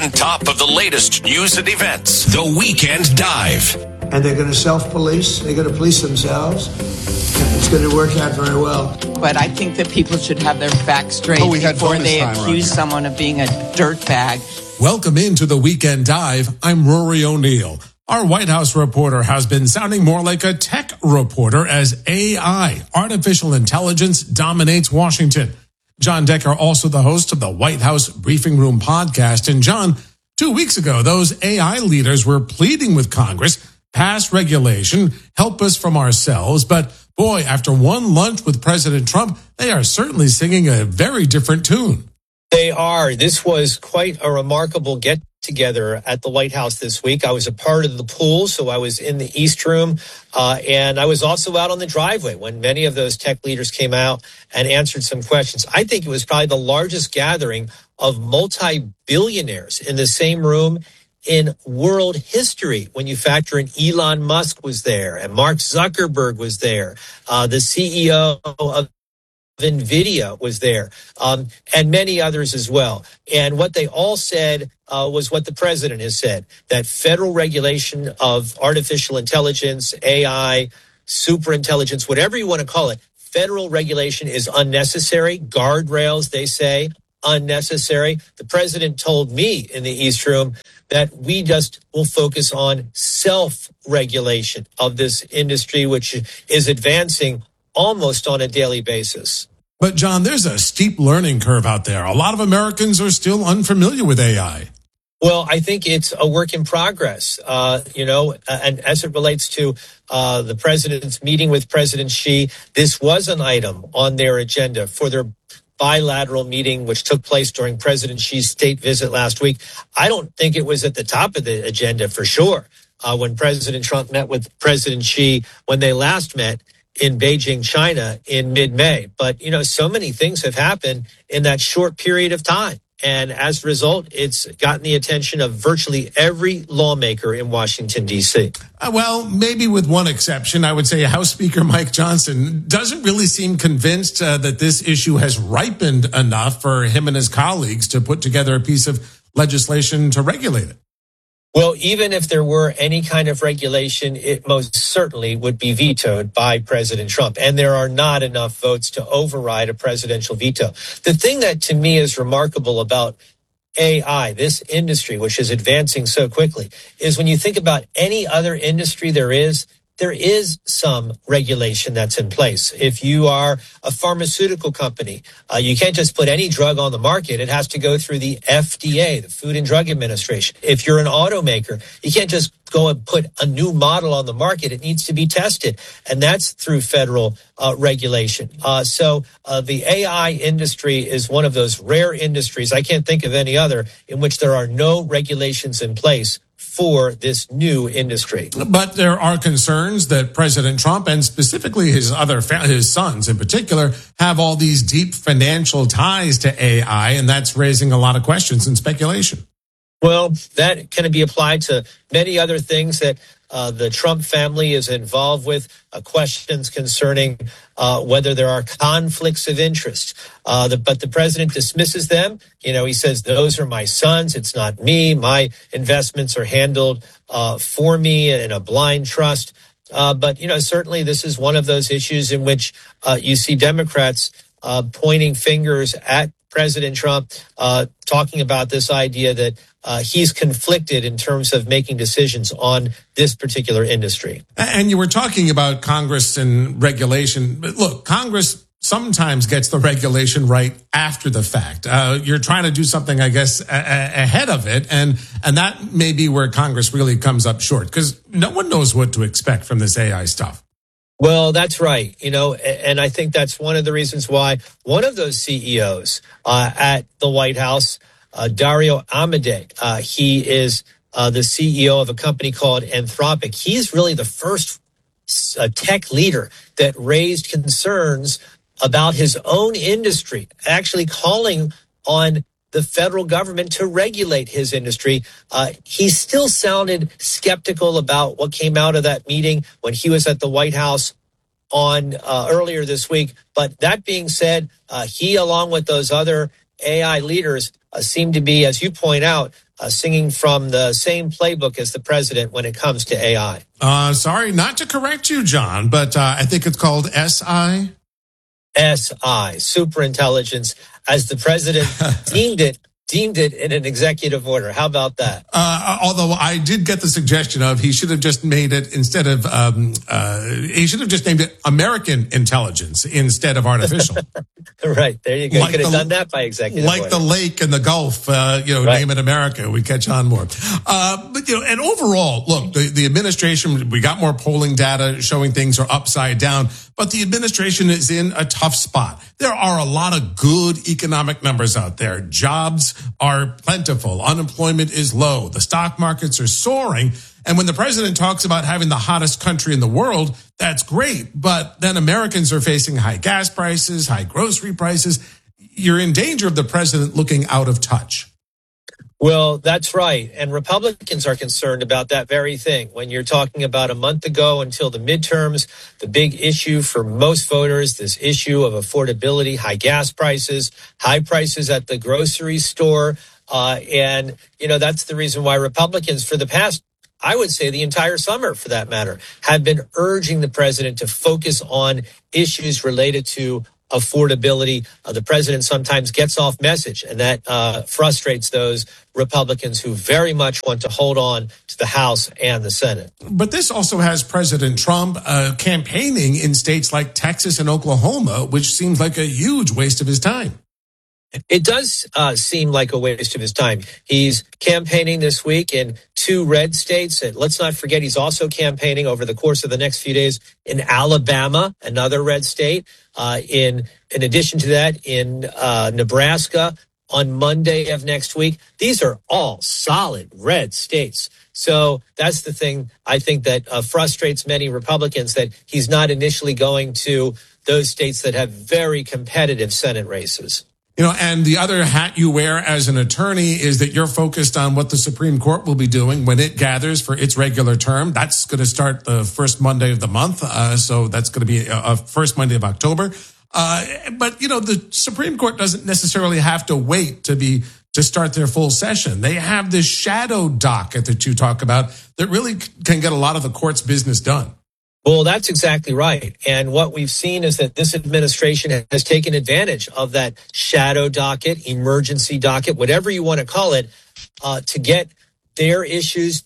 on top of the latest news and events. The Weekend Dive. And they're going to self-police. They're going to police themselves. It's going to work out very well. But I think that people should have their facts straight before they accuse someone of being a dirtbag. Welcome into the Weekend Dive. I'm Rory O'Neill. Our White House reporter has been sounding more like a tech reporter as AI, artificial intelligence, dominates Washington. John Decker, also the host of the White House Briefing Room podcast. And John, 2 weeks ago, those AI leaders were pleading with Congress, pass regulation, help us from ourselves. But boy, after one lunch with President Trump, they are certainly singing a very different tune. They are. This was quite a remarkable get-together at the White House this week. I was a part of the pool, so I was in the East Room, and I was also out on the driveway when many of those tech leaders came out and answered some questions. I think it was probably the largest gathering of multi-billionaires in the same room in world history when you factor in Elon Musk was there and Mark Zuckerberg was there, the CEO of NVIDIA was there, and many others as well. And what they all said was what the president has said, that federal regulation of artificial intelligence, AI, superintelligence, whatever you want to call it, federal regulation is unnecessary. Guardrails, they say, unnecessary. The president told me in the East Room that we just will focus on self-regulation of this industry, which is advancing almost on a daily basis. But John, there's a steep learning curve out there. A lot of Americans are still unfamiliar with AI. Well, I think it's a work in progress, and as it relates to the president's meeting with President Xi, this was an item on their agenda for their bilateral meeting, which took place during President Xi's state visit last week. I don't think it was at the top of the agenda for sure when President Trump met with President Xi when they last met in Beijing, China in mid-May. But, so many things have happened in that short period of time. And as a result, it's gotten the attention of virtually every lawmaker in Washington, D.C. Well, maybe with one exception, I would say House Speaker Mike Johnson doesn't really seem convinced that this issue has ripened enough for him and his colleagues to put together a piece of legislation to regulate it. Well, even if there were any kind of regulation, it most certainly would be vetoed by President Trump. And there are not enough votes to override a presidential veto. The thing that to me is remarkable about AI, this industry, which is advancing so quickly, is when you think about any other industry there is some regulation that's in place. If you are a pharmaceutical company, you can't just put any drug on the market. It has to go through the FDA, the Food and Drug Administration. If you're an automaker, you can't just go and put a new model on the market. It needs to be tested, and that's through federal regulation. So the AI industry is one of those rare industries, I can't think of any other, in which there are no regulations in place for this new industry. But there are concerns that President Trump and specifically his sons in particular have all these deep financial ties to AI, and that's raising a lot of questions and speculation. Well, that can be applied to many other things that the Trump family is involved with, questions concerning whether there are conflicts of interest. But the president dismisses them. He says, those are my sons. It's not me. My investments are handled for me in a blind trust. But certainly this is one of those issues in which you see Democrats pointing fingers at President Trump, talking about this idea that he's conflicted in terms of making decisions on this particular industry. And you were talking about Congress and regulation. But look, Congress sometimes gets the regulation right after the fact. You're trying to do something, I guess, ahead of it. And that may be where Congress really comes up short, because no one knows what to expect from this AI stuff. Well, that's right. And I think that's one of the reasons why one of those CEOs at the White House, Dario Amodei, he is the CEO of a company called Anthropic. He's really the first tech leader that raised concerns about his own industry, actually calling on the federal government to regulate his industry. He still sounded skeptical about what came out of that meeting when he was at the White House on earlier this week. But that being said, he, along with those other AI leaders, seem to be, as you point out, singing from the same playbook as the president when it comes to AI. Sorry, not to correct you, John, but I think it's called SI. SI, superintelligence, as the president deemed it in an executive order. How about that? Although I did get the suggestion of he should have just made it instead of, he should have just named it American intelligence instead of artificial. Right. There you go. You could have done that by executive order. Like the lake and the Gulf, right. Name it America. We catch on more. But, and overall, look, the administration, we got more polling data showing things are upside down, but the administration is in a tough spot. There are a lot of good economic numbers out there. Jobs are plentiful. Unemployment is low. The stock markets are soaring. And when the president talks about having the hottest country in the world, that's great. But then Americans are facing high gas prices, high grocery prices. You're in danger of the president looking out of touch. Well, that's right. And Republicans are concerned about that very thing. When you're talking about a month ago until the midterms, the big issue for most voters, this issue of affordability, high gas prices, high prices at the grocery store. And that's the reason why Republicans for the past, I would say the entire summer for that matter, have been urging the president to focus on issues related to affordability. The president sometimes gets off message, and that frustrates those Republicans who very much want to hold on to the House and the Senate. But this also has President Trump campaigning in states like Texas and Oklahoma, which seems like a huge waste of his time. It does seem like a waste of his time. He's campaigning this week in 2 red states. And let's not forget, he's also campaigning over the course of the next few days in Alabama, another red state. In addition to that, in Nebraska on Monday of next week. These are all solid red states. So that's the thing I think that frustrates many Republicans, that he's not initially going to those states that have very competitive Senate races. And the other hat you wear as an attorney is that you're focused on what the Supreme Court will be doing when it gathers for its regular term. That's going to start the first Monday of the month. So that's going to be a first Monday of October. But the Supreme Court doesn't necessarily have to wait to start their full session. They have this shadow docket that you talk about that really can get a lot of the court's business done. Well, that's exactly right. And what we've seen is that this administration has taken advantage of that shadow docket, emergency docket, whatever you want to call it, to get their issues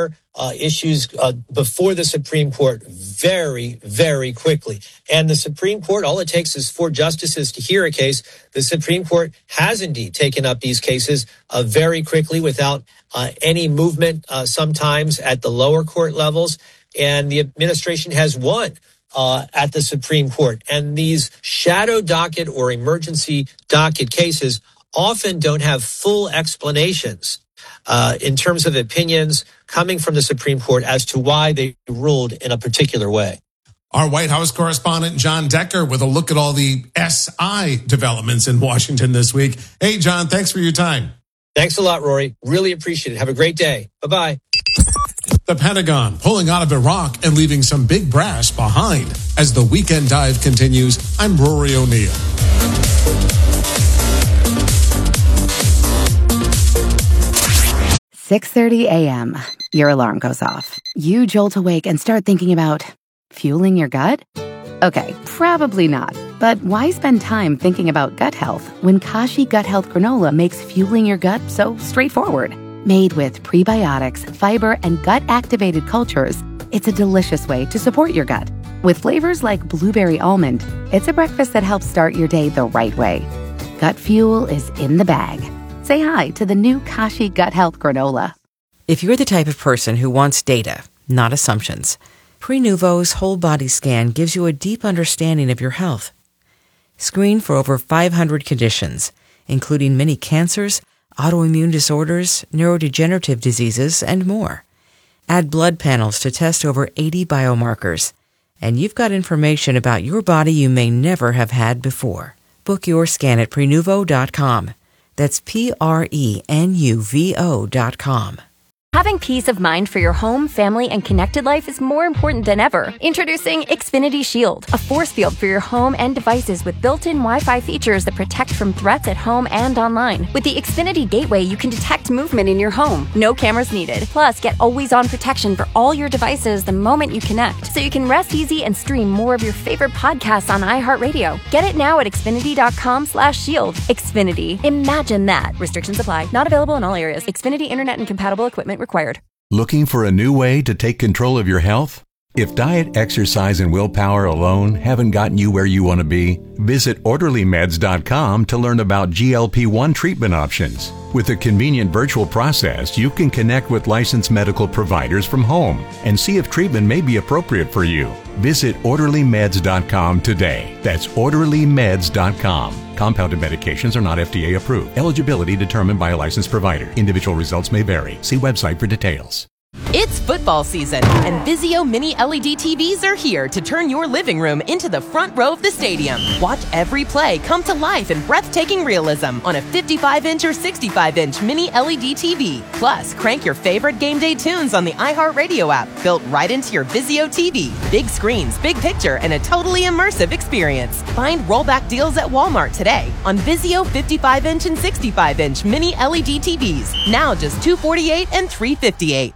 before the Supreme Court very, very quickly. And the Supreme Court, all it takes is 4 justices to hear a case. The Supreme Court has indeed taken up these cases very quickly without any movement, sometimes at the lower court levels. And the administration has won at the Supreme Court. And these shadow docket or emergency docket cases often don't have full explanations in terms of opinions coming from the Supreme Court as to why they ruled in a particular way. Our White House correspondent, John Decker, with a look at all the SI developments in Washington this week. Hey, John, thanks for your time. Thanks a lot, Rory. Really appreciate it. Have a great day. Bye-bye. The Pentagon pulling out of Iraq and leaving some big brass behind. As the Weekend Dive continues, I'm Rory O'Neill. 6:30 a.m. Your alarm goes off. You jolt awake and start thinking about fueling your gut? Okay, probably not. But why spend time thinking about gut health when Kashi Gut Health Granola makes fueling your gut so straightforward? Made with prebiotics, fiber, and gut-activated cultures, it's a delicious way to support your gut. With flavors like blueberry almond, it's a breakfast that helps start your day the right way. Gut fuel is in the bag. Say hi to the new Kashi Gut Health Granola. If you're the type of person who wants data, not assumptions, Prenuvo's whole body scan gives you a deep understanding of your health. Screen for over 500 conditions, including many cancers, autoimmune disorders, neurodegenerative diseases, and more. Add blood panels to test over 80 biomarkers, and you've got information about your body you may never have had before. Book your scan at Prenuvo.com. That's Prenuvo.com. Having peace of mind for your home, family, and connected life is more important than ever. Introducing Xfinity Shield, a force field for your home and devices with built-in Wi-Fi features that protect from threats at home and online. With the Xfinity Gateway, you can detect movement in your home. No cameras needed. Plus, get always-on protection for all your devices the moment you connect, so you can rest easy and stream more of your favorite podcasts on iHeartRadio. Get it now at Xfinity.com/shield. Xfinity. Imagine that. Restrictions apply. Not available in all areas. Xfinity Internet and compatible equipment required. Looking for a new way to take control of your health? If diet, exercise, and willpower alone haven't gotten you where you want to be, visit OrderlyMeds.com to learn about GLP-1 treatment options. With a convenient virtual process, you can connect with licensed medical providers from home and see if treatment may be appropriate for you. Visit OrderlyMeds.com today. That's OrderlyMeds.com. Compounded medications are not FDA approved. Eligibility determined by a licensed provider. Individual results may vary. See website for details. It's football season, and Vizio Mini LED TVs are here to turn your living room into the front row of the stadium. Watch every play come to life in breathtaking realism on a 55-inch or 65-inch Mini LED TV. Plus, crank your favorite game day tunes on the iHeartRadio app, built right into your Vizio TV. Big screens, big picture, and a totally immersive experience. Find rollback deals at Walmart today on Vizio 55-inch and 65-inch Mini LED TVs. Now just $248 and $358.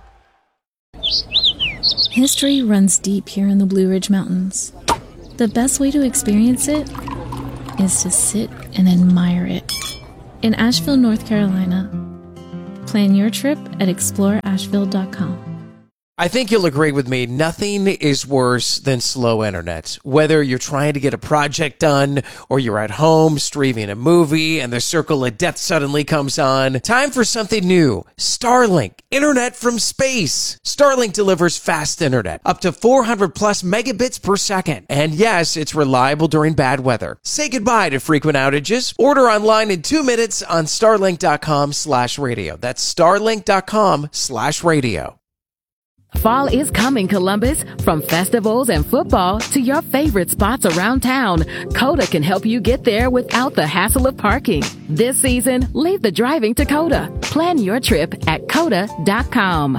History runs deep here in the Blue Ridge Mountains. The best way to experience it is to sit and admire it. In Asheville, North Carolina, plan your trip at exploreasheville.com. I think you'll agree with me, nothing is worse than slow internet. Whether you're trying to get a project done or you're at home streaming a movie and the circle of death suddenly comes on, time for something new. Starlink, internet from space. Starlink delivers fast internet, up to 400 plus megabits per second. And yes, it's reliable during bad weather. Say goodbye to frequent outages. Order online in 2 minutes on starlink.com/radio. That's starlink.com/radio. Fall is coming, Columbus. From festivals and football to your favorite spots around town, Coda can help you get there without the hassle of parking. This season, leave the driving to Coda. Plan your trip at Coda.com.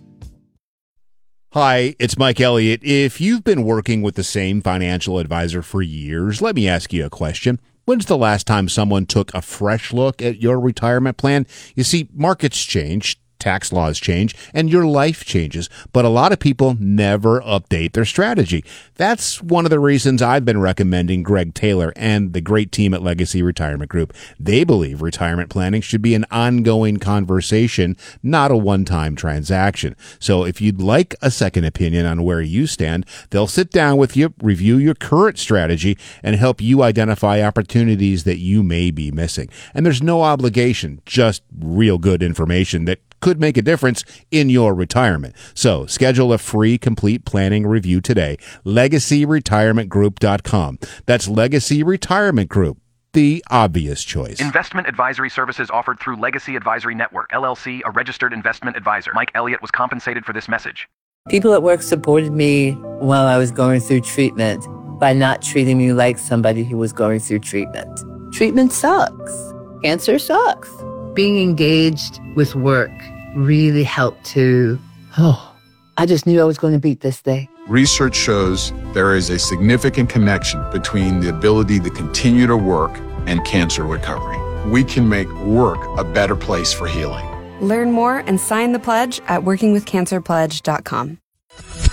Hi, it's Mike Elliott. If you've been working with the same financial advisor for years, let me ask you a question. When's the last time someone took a fresh look at your retirement plan? You see, markets change, tax laws change, and your life changes, but a lot of people never update their strategy. That's one of the reasons I've been recommending Greg Taylor and the great team at Legacy Retirement Group. They believe retirement planning should be an ongoing conversation, not a one-time transaction. So if you'd like a second opinion on where you stand, they'll sit down with you, review your current strategy, and help you identify opportunities that you may be missing. And there's no obligation, just real good information that could make a difference in your retirement. So schedule a free complete planning review today. LegacyRetirementGroup.com. That's Legacy Retirement Group, the obvious choice. Investment advisory services offered through Legacy Advisory Network, LLC, a registered investment advisor. Mike Elliott was compensated for this message. People at work supported me while I was going through treatment by not treating me like somebody who was going through treatment. Treatment sucks. Cancer sucks. Being engaged with work really helped to, I just knew I was going to beat this thing. Research shows there is a significant connection between the ability to continue to work and cancer recovery. We can make work a better place for healing. Learn more and sign the pledge at workingwithcancerpledge.com.